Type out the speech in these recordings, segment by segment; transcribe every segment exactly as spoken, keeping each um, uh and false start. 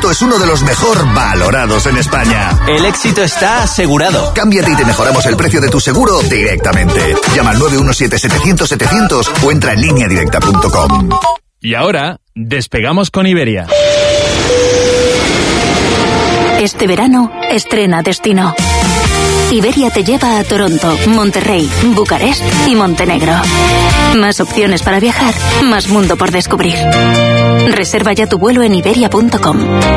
auto es uno de los mejor valorados en España. El éxito está asegurado. Cámbiate y te mejoramos el precio de tu seguro directamente. Llama al nueve uno siete setecientos setecientos o entra en línea directa punto com. Y ahora, despegamos con Iberia. Este verano, estrena destino. Iberia te lleva a Toronto, Monterrey, Bucarest y Montenegro. Más opciones para viajar, más mundo por descubrir. Reserva ya tu vuelo en iberia punto com.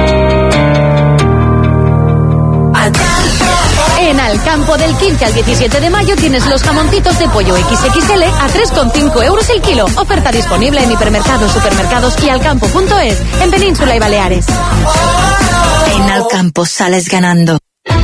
En Alcampo, del quince al diecisiete de mayo tienes los jamoncitos de pollo equis equis ele a tres coma cinco euros el kilo. Oferta disponible en hipermercados, supermercados y alcampo punto es en Península y Baleares. En Alcampo sales ganando.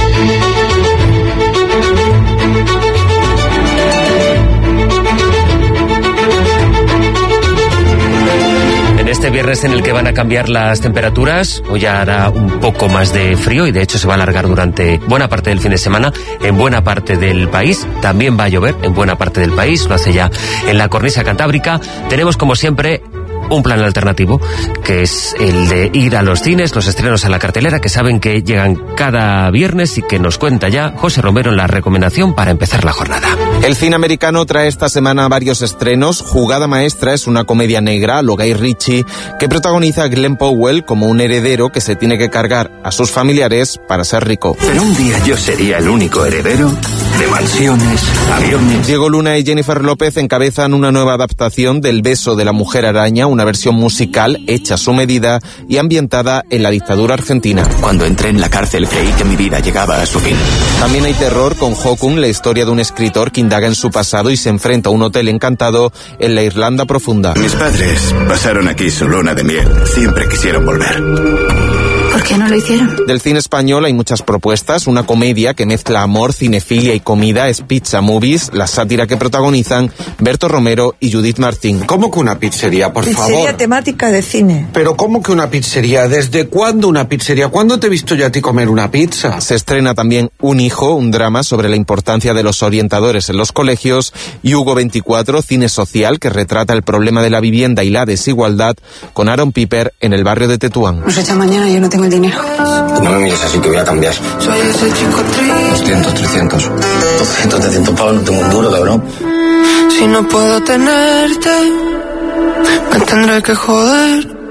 Este viernes en el que van a cambiar las temperaturas, hoy hará un poco más de frío y de hecho se va a alargar durante buena parte del fin de semana en buena parte del país. También va a llover en buena parte del país, lo hace ya en la cornisa cantábrica. Tenemos como siempre un plan alternativo, que es el de ir a los cines, los estrenos a la cartelera, que saben que llegan cada viernes y que nos cuenta ya José Romero en la recomendación para empezar la jornada. El cine americano trae esta semana varios estrenos. Jugada Maestra es una comedia negra a lo Guy Ritchie que protagoniza a Glenn Powell como un heredero que se tiene que cargar a sus familiares para ser rico. Pero un día yo sería el único heredero de mansiones, aviones... Diego Luna y Jennifer López encabezan una nueva adaptación del Beso de la Mujer Araña, una versión musical hecha a su medida y ambientada en la dictadura argentina. Cuando entré en la cárcel creí que mi vida llegaba a su fin. También hay terror con Hokun, la historia de un escritor que indaga en su pasado y se enfrenta a un hotel encantado en la Irlanda profunda. Mis padres pasaron aquí su luna de miel. Siempre quisieron volver. ¿Por qué no lo hicieron? Del cine español hay muchas propuestas. Una comedia que mezcla amor, cinefilia y comida es Pizza Movies, la sátira que protagonizan Berto Romero y Judith Martín. ¿Cómo que una pizzería, por pizzería favor? Pizzería temática de cine. ¿Pero cómo que una pizzería? ¿Desde cuándo una pizzería? ¿Cuándo te he visto yo a ti comer una pizza? Se estrena también Un hijo, un drama sobre la importancia de los orientadores en los colegios, y Hugo veinticuatro, cine social que retrata el problema de la vivienda y la desigualdad, con Aaron Piper en el barrio de Tetuán. Nos echa mañana y yo no tengo el dinero. No me mires así que voy a cambiar. Soy ese chico triste. doscientos, trescientos. doscientos, trescientos pavos, no tengo un duro, cabrón. Si no puedo tenerte, me tendré que joder.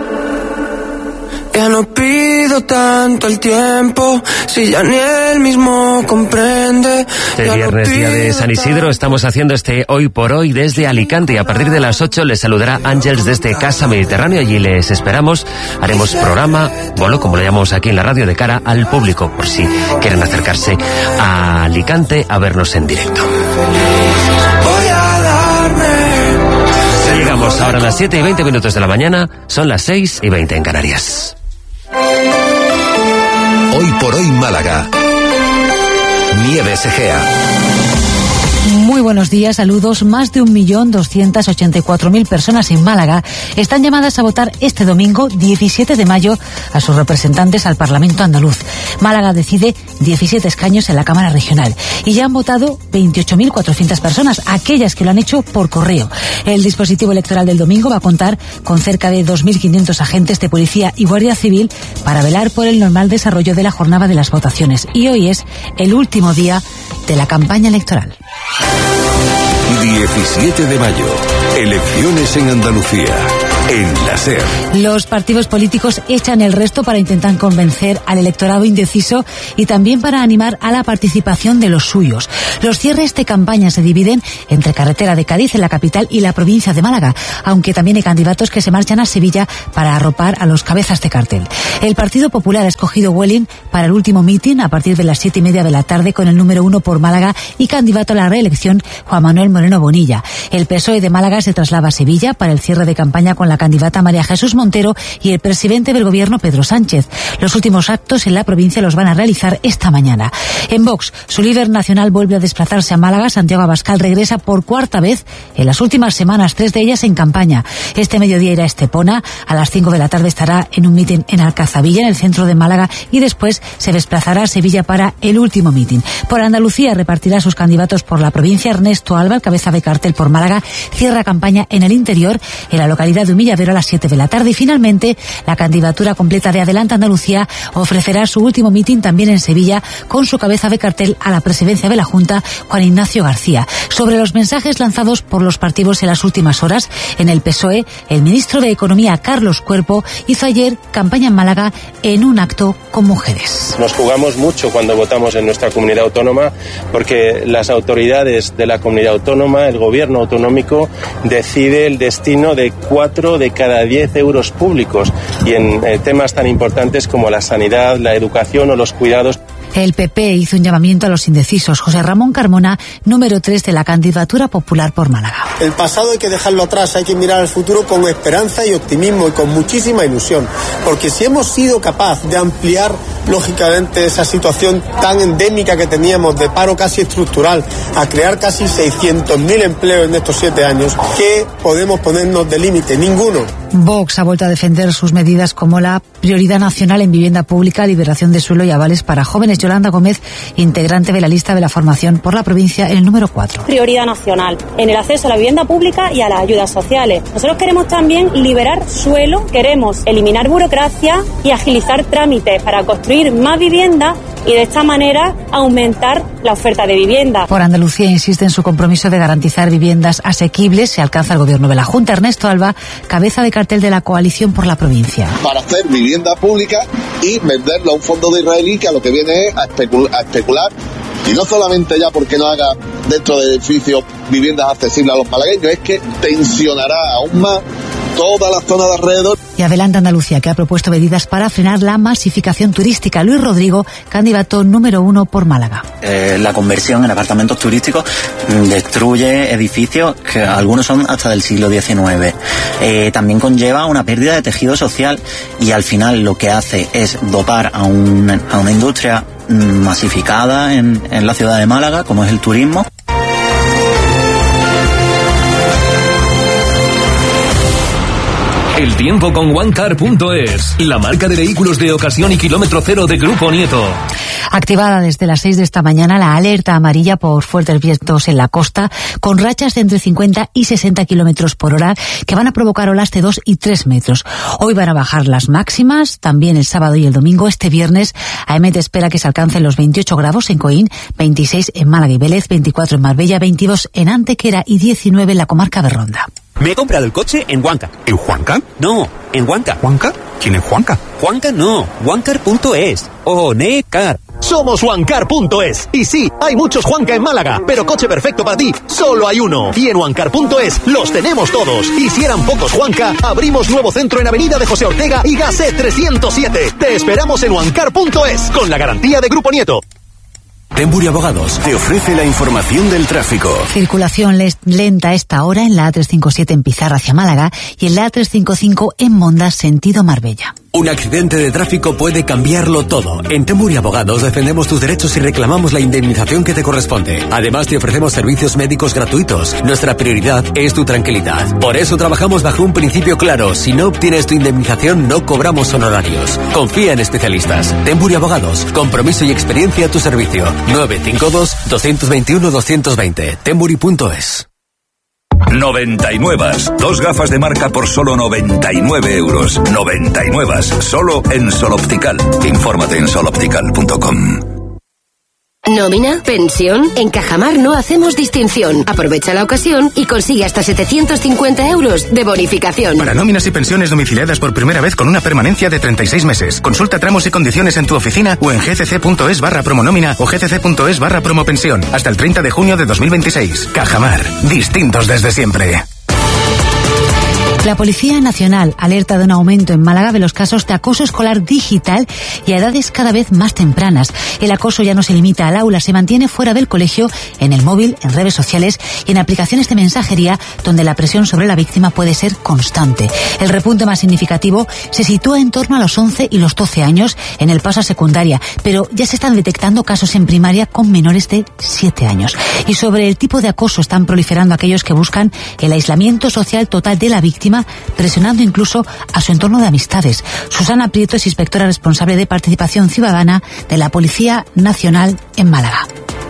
Ya no pido tanto el tiempo, si ya ni él mismo comprende. Este viernes, no día de San Isidro, estamos haciendo este Hoy por Hoy desde Alicante y a partir de las ocho les saludará Ángels desde Casa Mediterráneo. Allí les esperamos. Haremos programa, bolo, como lo llamamos aquí en la radio, de cara al público, por si quieren acercarse a Alicante a vernos en directo. Llegamos ahora a las siete y veinte minutos de la mañana, son las seis y veinte en Canarias. Hoy por Hoy Málaga. Nieves Egea. Muy buenos días, saludos. Más de un millón doscientas ochenta y cuatro mil personas en Málaga están llamadas a votar este domingo, diecisiete de mayo, a sus representantes al Parlamento andaluz. Málaga decide diecisiete escaños en la Cámara Regional y ya han votado veintiocho mil cuatrocientas personas, aquellas que lo han hecho por correo. El dispositivo electoral del domingo va a contar con cerca de dos mil quinientos agentes de policía y guardia civil para velar por el normal desarrollo de la jornada de las votaciones. Y hoy es el último día de la campaña electoral. diecisiete de mayo, elecciones en Andalucía, en la SER. Los partidos políticos echan el resto para intentar convencer al electorado indeciso y también para animar a la participación de los suyos. Los cierres de campaña se dividen entre Carretera de Cádiz, en la capital, y la provincia de Málaga, aunque también hay candidatos que se marchan a Sevilla para arropar a los cabezas de cartel. El Partido Popular ha escogido Huelin para el último mitin a partir de las siete y media de la tarde con el número uno por Málaga y candidato a la reelección Juan Manuel Moreno Bonilla. El P S O E de Málaga se traslada a Sevilla para el cierre de campaña con la candidata María Jesús Montero y el presidente del gobierno Pedro Sánchez. Los últimos actos en la provincia los van a realizar esta mañana. En Vox, su líder nacional vuelve a desplazarse a Málaga. Santiago Abascal regresa por cuarta vez en las últimas semanas, tres de ellas en campaña. Este mediodía irá a Estepona, a las cinco de la tarde estará en un mitin en Alcazabilla, en el centro de Málaga, y después se desplazará a Sevilla para el último mitin. Por Andalucía repartirá sus candidatos por la provincia. Ernesto Alba, el cabeza de cartel por Málaga, cierra campaña en el interior, en la localidad de Millavero a las siete de la tarde. Y finalmente, la candidatura completa de Adelante Andalucía ofrecerá su último mitin también en Sevilla con su cabeza de cartel a la presidencia de la Junta, Juan Ignacio García. Sobre los mensajes lanzados por los partidos en las últimas horas, en el P S O E, el ministro de Economía, Carlos Cuerpo, hizo ayer campaña en Málaga en un acto con mujeres. Nos jugamos mucho cuando votamos en nuestra comunidad autónoma porque las autoridades de la comunidad autónoma, el gobierno autonómico, decide el destino de cuatro de cada diez euros públicos y en eh, temas tan importantes como la sanidad, la educación o los cuidados. El P P hizo un llamamiento a los indecisos. José Ramón Carmona, número tres de la candidatura popular por Málaga. El pasado hay que dejarlo atrás, hay que mirar al futuro con esperanza y optimismo y con muchísima ilusión, porque si hemos sido capaces de ampliar lógicamente esa situación tan endémica que teníamos de paro casi estructural a crear casi seiscientos mil empleos en estos siete años, ¿qué podemos ponernos de límite? Ninguno. Vox ha vuelto a defender sus medidas como la prioridad nacional en vivienda pública, liberación de suelo y avales para jóvenes. Yolanda Gómez, integrante de la lista de la formación por la provincia, en el número cuatro. Prioridad nacional en el acceso a la vivienda pública y a las ayudas sociales. Nosotros queremos también liberar suelo, queremos eliminar burocracia y agilizar trámites para construir más vivienda y de esta manera aumentar la oferta de vivienda. Por Andalucía insiste en su compromiso de garantizar viviendas asequibles. Se alcanza el gobierno de la Junta. Ernesto Alba, cabeza de cartel de la coalición por la provincia. Para hacer vivienda pública y venderlo a un fondo de israelí que a lo que viene es a, especul- a especular, y no solamente ya porque no haga dentro del edificio viviendas accesibles a los malagueños, es que tensionará aún más toda la zona de alrededor. Y Adelante Andalucía, que ha propuesto medidas para frenar la masificación turística. Luis Rodrigo, candidato número uno por Málaga. Eh, la conversión en apartamentos turísticos destruye edificios que algunos son hasta del siglo diecinueve. Eh, también conlleva una pérdida de tejido social y al final lo que hace es dopar a, un, a una industria masificada en, en la ciudad de Málaga, como es el turismo. El tiempo con OneCar punto es, la marca de vehículos de ocasión y kilómetro cero de Grupo Nieto. Activada desde las seis de esta mañana la alerta amarilla por fuertes vientos en la costa, con rachas de entre cincuenta y sesenta kilómetros por hora que van a provocar olas de dos y tres metros. Hoy van a bajar las máximas, también el sábado y el domingo. Este viernes A E M E T espera que se alcancen los veintiocho grados en Coín, veintiséis en Málaga y Vélez, veinticuatro en Marbella, veintidós en Antequera y diecinueve en la comarca de Ronda. Me he comprado el coche en Huanca. ¿En Huanca? No, en Huanca. ¿Huanca? ¿Quién es Huanca? Huanca no, OneCar punto es. OneCar. Somos OneCar punto es. Y sí, hay muchos Juanca en Málaga, pero coche perfecto para ti, solo hay uno. Y en OneCar punto es los tenemos todos. Y si eran pocos Juanca, abrimos nuevo centro en Avenida de José Ortega y Gasset trescientos siete. Te esperamos en OneCar punto es, con la garantía de Grupo Nieto. Temburi Abogados te ofrece la información del tráfico. Circulación lenta a esta hora en la A trescientos cincuenta y siete en Pizarra hacia Málaga y en la A trescientos cincuenta y cinco en Mondas sentido Marbella. Un accidente de tráfico puede cambiarlo todo. En Temburi Abogados defendemos tus derechos y reclamamos la indemnización que te corresponde. Además, te ofrecemos servicios médicos gratuitos. Nuestra prioridad es tu tranquilidad. Por eso trabajamos bajo un principio claro. Si no obtienes tu indemnización, no cobramos honorarios. Confía en especialistas. Temburi Abogados. Compromiso y experiencia a tu servicio. nueve cinco dos, dos dos uno, dos dos dos cero. Temburi punto es. noventa y nueve. Dos gafas de marca por solo noventa y nueve euros. noventa y nueve. Solo en Sol Optical. Infórmate en sol optical punto com. ¿Nómina? ¿Pensión? En Cajamar no hacemos distinción. Aprovecha la ocasión y consigue hasta setecientos cincuenta euros de bonificación. Para nóminas y pensiones domiciliadas por primera vez con una permanencia de treinta y seis meses. Consulta tramos y condiciones en tu oficina o en gcc.es barra promonómina o gcc.es barra promopensión. Hasta el treinta de junio de dos mil veintiséis. Cajamar. Distintos desde siempre. La Policía Nacional alerta de un aumento en Málaga de los casos de acoso escolar digital y a edades cada vez más tempranas. El acoso ya no se limita al aula, se mantiene fuera del colegio, en el móvil, en redes sociales y en aplicaciones de mensajería donde la presión sobre la víctima puede ser constante. El repunte más significativo se sitúa en torno a los once y los doce años en el paso a secundaria, pero ya se están detectando casos en primaria con menores de siete años. Y sobre el tipo de acoso están proliferando aquellos que buscan el aislamiento social total de la víctima, presionando incluso a su entorno de amistades. Susana Prieto es inspectora responsable de participación ciudadana de la Policía Nacional en Málaga.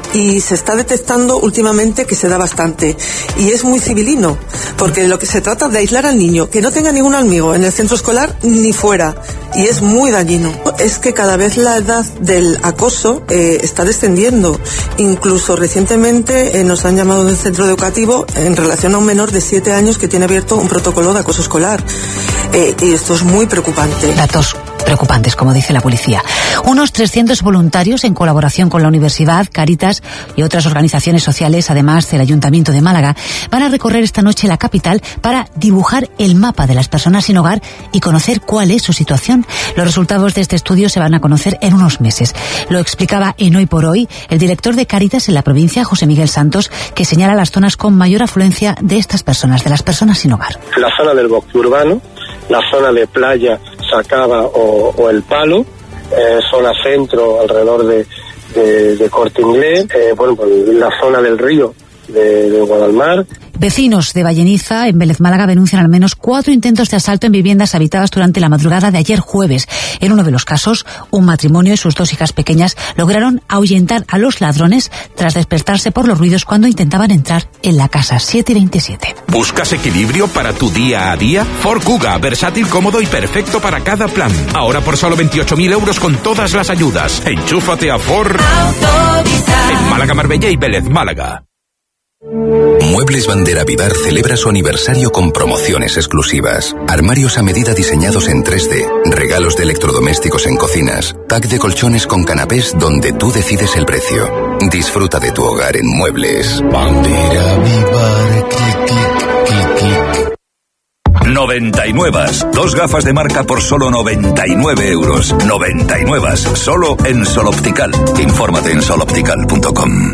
y se está detectando últimamente que se da bastante. Y es muy civilino, porque lo que se trata es de aislar al niño, que no tenga ningún amigo en el centro escolar ni fuera. Y es muy dañino. Es que cada vez la edad del acoso eh, está descendiendo. Incluso recientemente eh, nos han llamado del centro educativo en relación a un menor de siete años que tiene abierto un protocolo de acoso escolar. Eh, y esto es muy preocupante. Datos preocupantes, como dice la policía. Unos trescientos voluntarios, en colaboración con la Universidad, Cáritas y otras organizaciones sociales, además del Ayuntamiento de Málaga, van a recorrer esta noche la capital para dibujar el mapa de las personas sin hogar y conocer cuál es su situación. Los resultados de este estudio se van a conocer en unos meses. Lo explicaba en Hoy por Hoy el director de Cáritas en la provincia, José Miguel Santos, que señala las zonas con mayor afluencia de estas personas, de las personas sin hogar. La zona del bosque urbano, la zona de playa, Sacaba o, o El Palo, eh, zona centro alrededor de, de, de Corte Inglés, eh, bueno, pues la zona del río de, de Guadalmar. Vecinos de Valleniza, en Vélez Málaga, denuncian al menos cuatro intentos de asalto en viviendas habitadas durante la madrugada de ayer jueves. En uno de los casos, un matrimonio y sus dos hijas pequeñas lograron ahuyentar a los ladrones tras despertarse por los ruidos cuando intentaban entrar en la casa. Siete y veintisiete. ¿Buscas equilibrio para tu día a día? Ford Kuga, versátil, cómodo y perfecto para cada plan. Ahora por solo veintiocho mil euros con todas las ayudas. Enchúfate a Ford en Málaga, Marbella y Vélez Málaga. Muebles Bandera Vivar celebra su aniversario con promociones exclusivas. Armarios a medida diseñados en tres D, regalos de electrodomésticos en cocinas, pack de colchones con canapés donde tú decides el precio. Disfruta de tu hogar en Muebles Bandera Vivar. Clic, clic, clic, clic. noventa y nueve. Dos gafas de marca por solo noventa y nueve euros. noventa y nueve. Solo en Sol Optical. Infórmate en sol optical punto com.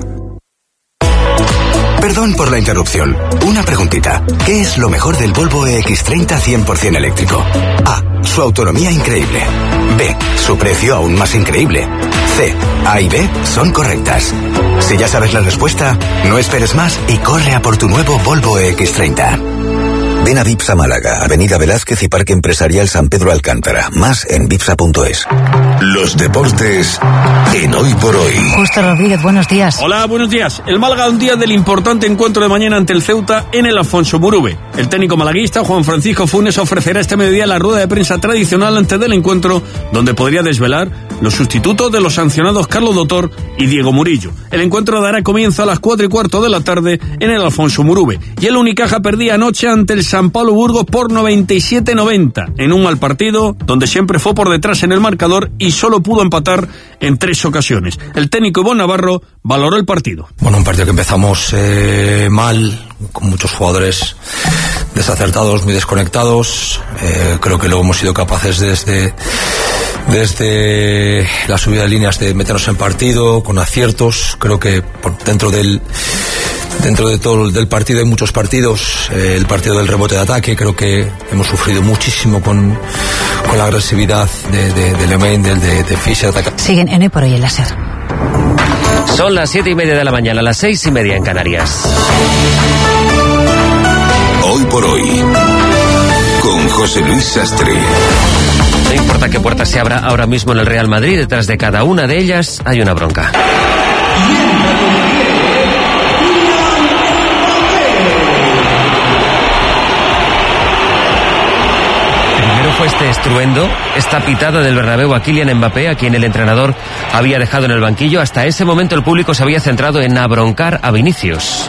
Perdón por la interrupción. Una preguntita. ¿Qué es lo mejor del Volvo E X treinta cien por ciento eléctrico? A. Su autonomía increíble. B. Su precio aún más increíble. C. A y B son correctas. Si ya sabes la respuesta, no esperes más y corre a por tu nuevo Volvo E X treinta. Ven a Vipsa Málaga, Avenida Velázquez y Parque Empresarial San Pedro Alcántara. Más en vipsa punto es. Los deportes en Hoy por Hoy. Justo Rodríguez, buenos días. Hola, buenos días. El Málaga un día del importante encuentro de mañana ante el Ceuta en el Alfonso Murube. El técnico malaguista Juan Francisco Funes ofrecerá este mediodía la rueda de prensa tradicional antes del encuentro, donde podría desvelar los sustitutos de los sancionados Carlos Dotor y Diego Murillo. El encuentro dará comienzo a las cuatro y cuarto de la tarde en el Alfonso Murube. Y el Unicaja perdía anoche ante el San Pablo Burgos por noventa y siete noventa, en un mal partido donde siempre fue por detrás en el marcador y solo pudo empatar en tres ocasiones. El técnico Iván Navarro valoró el partido. Bueno, un partido que empezamos eh, mal, con muchos jugadores desacertados, muy desconectados. Eh, creo que luego hemos sido capaces desde desde la subida de líneas de meternos en partido con aciertos. Creo que por dentro del dentro de todo del partido hay muchos partidos. Eh, el partido del rebote de ataque, creo que hemos sufrido muchísimo con, con la agresividad de, de, de Lemay, del de, de Fischer. Siguen en Hoy por Hoy el láser. Son las siete y media de la mañana, las seis y media en Canarias. Hoy por Hoy, con José Luis Sastre. No importa qué puerta se abra ahora mismo en el Real Madrid, detrás de cada una de ellas hay una bronca. Primero fue este estruendo, esta pitada del Bernabéu a Kylian Mbappé, a quien el entrenador había dejado en el banquillo. Hasta ese momento el público se había centrado en abroncar a Vinicius.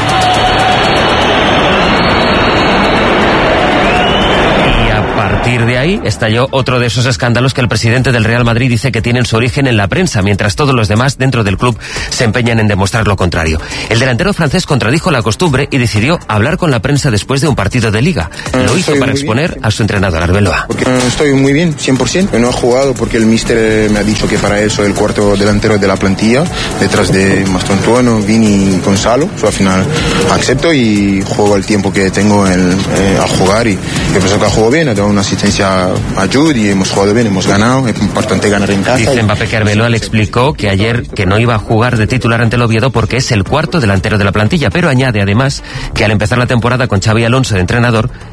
A partir de ahí estalló otro de esos escándalos que el presidente del Real Madrid dice que tienen su origen en la prensa, mientras todos los demás dentro del club se empeñan en demostrar lo contrario. El delantero francés contradijo la costumbre y decidió hablar con la prensa después de un partido de Liga. Lo hizo para exponer a su entrenador Arbeloa. Porque estoy muy bien, cien por ciento. No he jugado porque el míster me ha dicho que para él soy el cuarto delantero de la plantilla, detrás de Mastontuono, Vini y Gonzalo. So, al final acepto y juego el tiempo que tengo en, eh, a jugar y yo pienso que juego bien, he dado una asistencia a Jude y hemos jugado bien, hemos ganado, es importante ganar en casa. Dice Mbappé que Arbeloa le explicó que ayer que no iba a jugar de titular ante el Oviedo porque es el cuarto delantero de la plantilla, pero añade además que al empezar la temporada con Xavi Alonso de entrenador,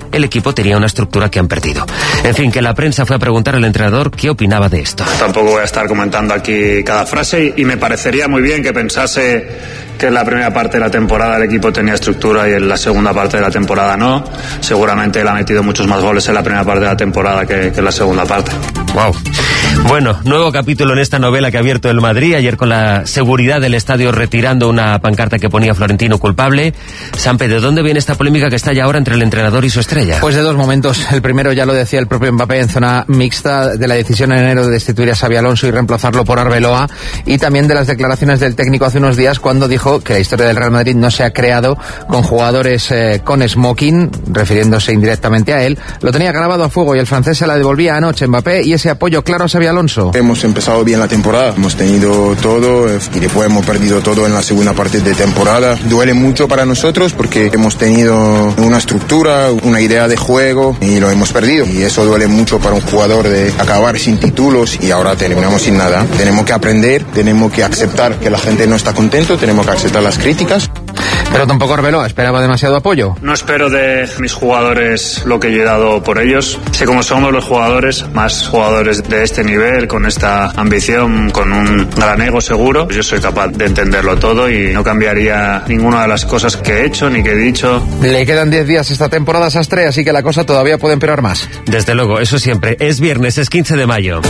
el equipo tenía una estructura que han perdido. En fin, que la prensa fue a preguntar al entrenador qué opinaba de esto. Tampoco voy a estar comentando aquí cada frase y me parecería muy bien que pensase que en la primera parte de la temporada el equipo tenía estructura y en la segunda parte de la temporada no. Seguramente él ha metido muchos más goles en la primera parte de la temporada que, que en la segunda parte. Wow. Bueno, nuevo capítulo en esta novela que ha abierto el Madrid, ayer con la seguridad del estadio retirando una pancarta que ponía Florentino culpable. Sampe, ¿de dónde viene esta polémica que está ya ahora entre el entrenador y su estrella? Pues de dos momentos. El primero, ya lo decía el propio Mbappé en zona mixta, de la decisión en enero de destituir a Xabi Alonso y reemplazarlo por Arbeloa, y también de las declaraciones del técnico hace unos días cuando dijo que la historia del Real Madrid no se ha creado con jugadores eh, con smoking, refiriéndose indirectamente a él. Lo tenía grabado a fuego y el francés se la devolvía anoche Mbappé, y ese apoyo claro a Xabi Alonso. Hemos empezado bien la temporada, hemos tenido todo y después hemos perdido todo en la segunda parte de temporada. Duele mucho para nosotros porque hemos tenido una estructura, una idea de juego y lo hemos perdido. Y eso duele mucho para un jugador, de acabar sin títulos y ahora terminamos sin nada. Tenemos que aprender, tenemos que aceptar que la gente no está contento, tenemos que aceptar las críticas. Pero tampoco Arbeloa esperaba demasiado apoyo. No espero de mis jugadores lo que yo he dado por ellos. Sé cómo somos los jugadores, más jugadores de este nivel, con esta ambición, con un gran ego seguro. Yo soy capaz de entenderlo todo y no cambiaría ninguna de las cosas que he hecho ni que he dicho. Le quedan diez días esta temporada, Sastre, así que la cosa todavía puede empeorar más. Desde luego, eso siempre. Es viernes, es quince de mayo.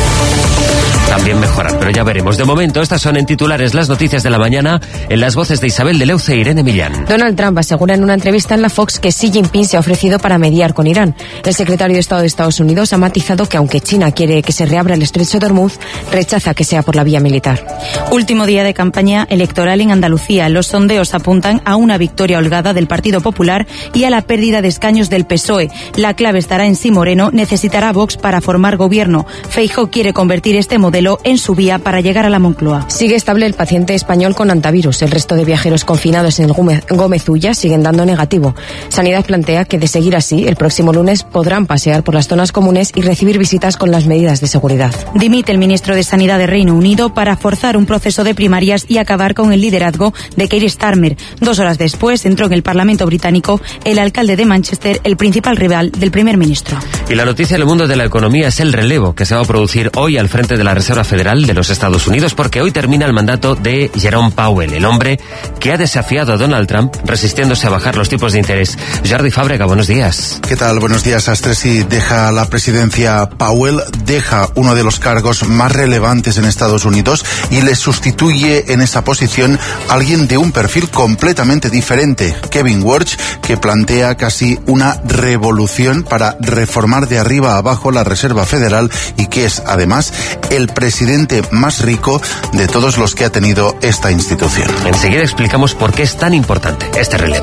También mejorar, pero ya veremos. De momento, estas son en titulares las noticias de la mañana, en las voces de Isabel de Leuce e Irene Millán. Donald Trump asegura en una entrevista en la Fox que Xi Jinping se ha ofrecido para mediar con Irán. El secretario de Estado de Estados Unidos ha matizado que aunque China quiere que se reabra el estrecho de Hormuz, rechaza que sea por la vía militar. Último día de campaña electoral en Andalucía. Los sondeos apuntan a una victoria holgada del Partido Popular y a la pérdida de escaños del P S O E. La clave estará en si Moreno necesitará Vox para formar gobierno. Feijóo quiere convertir este modelo en su vía para llegar a la Moncloa. Sigue estable el paciente español con antivirus. El resto de viajeros confinados en el Gómez Ulla siguen dando negativo. Sanidad plantea que, de seguir así, el próximo lunes podrán pasear por las zonas comunes y recibir visitas con las medidas de seguridad. Dimite el ministro de Sanidad de Reino Unido para forzar un proceso de primarias y acabar con el liderazgo de Keir Starmer. Dos horas después entró en el Parlamento británico el alcalde de Manchester, el principal rival del primer ministro. Y la noticia del mundo de la economía es el relevo que se va a producir hoy al frente de la Reserva Federal de los Estados Unidos, porque hoy termina el mandato de Jerome Powell, el hombre que ha desafiado a Donald Trump resistiéndose a bajar los tipos de interés. Jordi Fábrega, buenos días. ¿Qué tal? Buenos días, Astresi. Deja la presidencia Powell, deja uno de los cargos más relevantes en Estados Unidos y le sustituye en esa posición alguien de un perfil completamente diferente, Kevin Warsh, que plantea casi una revolución para reformar de arriba a abajo la Reserva Federal y que es, además, el presidente más rico de todos los que ha tenido esta institución. Enseguida explicamos por qué es tan importante este relevo.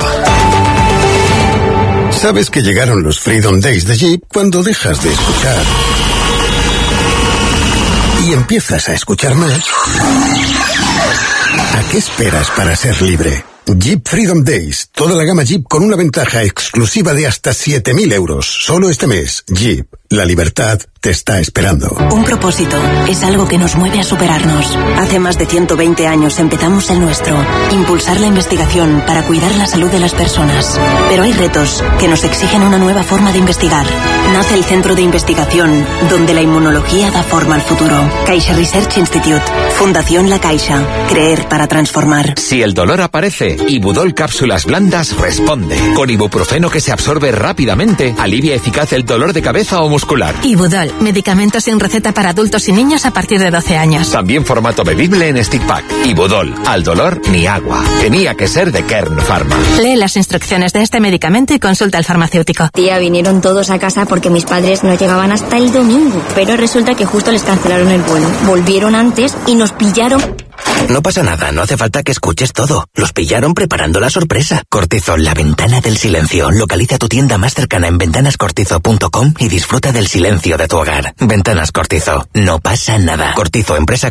Sabes que llegaron los Freedom Days de Jeep cuando dejas de escuchar y empiezas a escuchar más. ¿A qué esperas para ser libre? Jeep Freedom Days. Toda la gama Jeep con una ventaja exclusiva de hasta siete mil euros. Solo este mes. Jeep. La libertad te está esperando. Un propósito es algo que nos mueve a superarnos. Hace más de ciento veinte años empezamos el nuestro. Impulsar la investigación para cuidar la salud de las personas. Pero hay retos que nos exigen una nueva forma de investigar. Nace el Centro de Investigación, donde la inmunología da forma al futuro. Caixa Research Institute. Fundación La Caixa. Creer para transformar. Si el dolor aparece, Ibudol Cápsulas Blandas responde. Con ibuprofeno que se absorbe rápidamente, alivia eficaz el dolor de cabeza o muscular. Ibudol, medicamento sin receta para adultos y niños a partir de doce años. También formato bebible en stick pack. Ibudol, al dolor ni agua. Tenía que ser de Kern Pharma. Lee las instrucciones de este medicamento y consulta al farmacéutico. Tía, vinieron todos a casa porque mis padres no llegaban hasta el domingo, pero resulta que justo les cancelaron el vuelo. Volvieron antes y nos pillaron. No pasa nada, no hace falta que escuches todo. Los pillaron preparando la sorpresa. Cortizo, la ventana del silencio. Localiza tu tienda más cercana en ventanas cortizo punto com y disfruta del silencio de tu hogar. Ventanas Cortizo, no pasa nada. Cortizo, empresa